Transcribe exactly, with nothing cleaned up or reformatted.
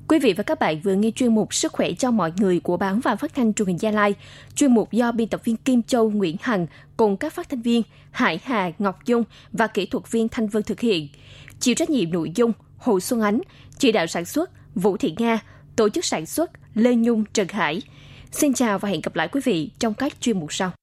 Quý vị và các bạn vừa nghe chuyên mục Sức khỏe cho mọi người của Ban và Phát thanh Truyền hình Gia Lai. Chuyên mục do biên tập viên Kim Châu, Nguyễn Hằng cùng các phát thanh viên Hải Hà, Ngọc Dung và kỹ thuật viên Thanh Vân thực hiện. Chịu trách nhiệm nội dung Hồ Xuân Ánh, chỉ đạo sản xuất Vũ Thị Nga, tổ chức sản xuất Lê Nhung, Trần Hải. Xin chào và hẹn gặp lại quý vị trong các chuyên mục sau.